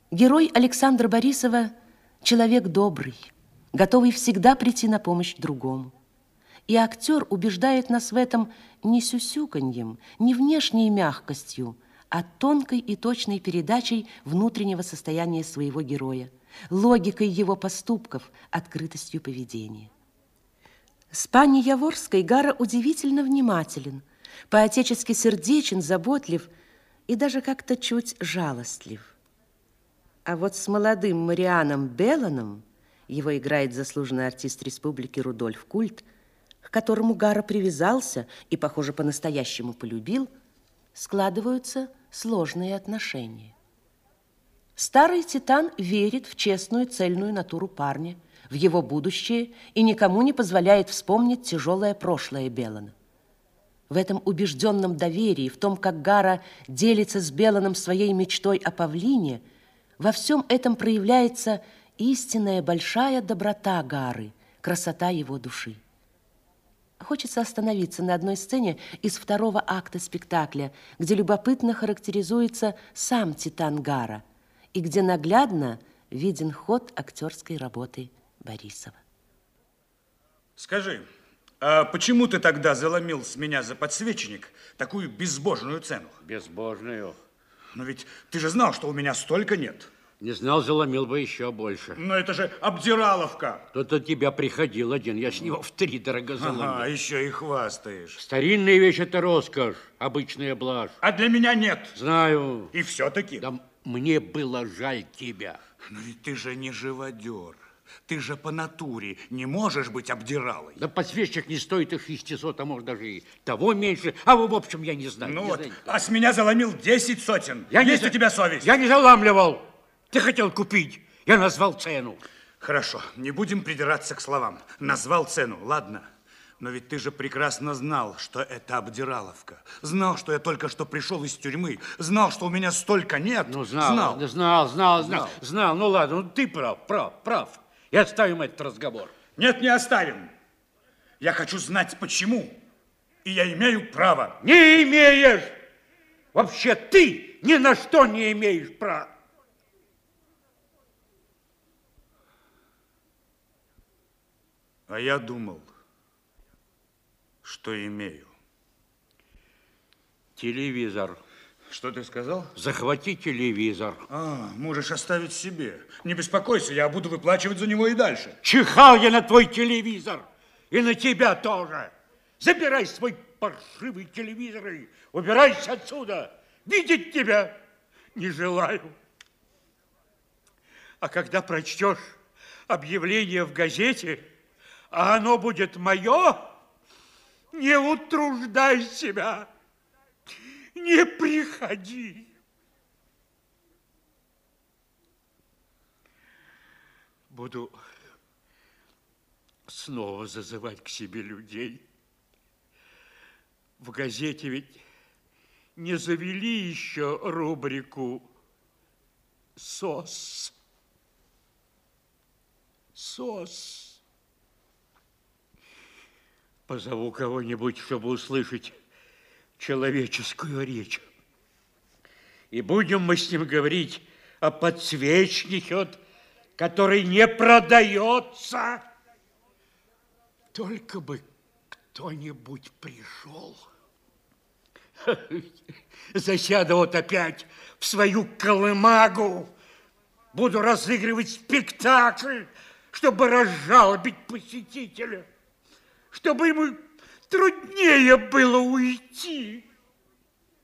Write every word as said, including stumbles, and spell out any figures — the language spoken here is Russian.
Герой Александра Борисова – человек добрый, готовый всегда прийти на помощь другому. И актер убеждает нас в этом не сюсюканьем, не внешней мягкостью, а тонкой и точной передачей внутреннего состояния своего героя, логикой его поступков, открытостью поведения. С пани Яворской Гара удивительно внимателен, по-отечески сердечен, заботлив и даже как-то чуть жалостлив. А вот с молодым Марианом Белланом, его играет заслуженный артист республики Рудольф Культ, к которому Гара привязался и, похоже, по-настоящему полюбил, складываются сложные отношения. Старый титан верит в честную, цельную натуру парня, в его будущее и никому не позволяет вспомнить тяжелое прошлое Беллана. В этом убежденном доверии, в том, как Гара делится с Белланом своей мечтой о павлине, во всем этом проявляется истинная большая доброта Гары, красота его души. Хочется остановиться на одной сцене из второго акта спектакля, где любопытно характеризуется сам титан Гара и где наглядно виден ход актерской работы Борисова. Скажи, а почему ты тогда заломил с меня за подсвечник такую безбожную цену? Безбожную? Но ведь ты же знал, что у меня столько нет. Не знал, заломил бы еще больше. Но это же обдираловка. Тут от тебя приходил один, я с него втридорого заломил. Ага, еще и хвастаешь. Старинная вещь – это роскошь, обычная блажь. А для меня нет. Знаю. И все-таки. Да мне было жаль тебя. Но ведь ты же не живодер. Ты же по натуре не можешь быть обдиралой. Да подсвечник не стоит и шестисот, а может даже и того меньше. А в общем, я не знаю. Ну не вот, знаю. а с меня заломил десять сотен. Я Есть не... у тебя совесть? Я не заламливал. Ты хотел купить. Я назвал цену. Хорошо, не будем придираться к словам. Назвал цену, ладно. Но ведь ты же прекрасно знал, что это обдираловка. Знал, что я только что пришел из тюрьмы. Знал, что у меня столько нет. Ну, знал, знал, знал, знал, знал. знал. знал. Ну, ладно, ну, ты прав, прав, прав. И оставим этот разговор. Нет, не оставим. Я хочу знать, почему. И я имею право. Не имеешь! Вообще ты ни на что не имеешь права. А я думал, что имею. Телевизор. Что ты сказал? Захвати телевизор. А, можешь оставить себе. Не беспокойся, я буду выплачивать за него и дальше. Чихал я на твой телевизор. И на тебя тоже. Забирай свой паршивый телевизор и убирайся отсюда. Видеть тебя не желаю. А когда прочтешь объявление в газете, а оно будет мое, не утруждай себя. Не приходи. Буду снова зазывать к себе людей. В газете ведь не завели еще рубрику «Сос». «Сос». Позову кого-нибудь, чтобы услышать человеческую речь. И будем мы с ним говорить о подсвечнике, который не продается. Только бы кто-нибудь пришел. Засяду вот опять в свою колымагу. Буду разыгрывать спектакль, чтобы разжалобить посетителя, чтобы ему труднее было уйти.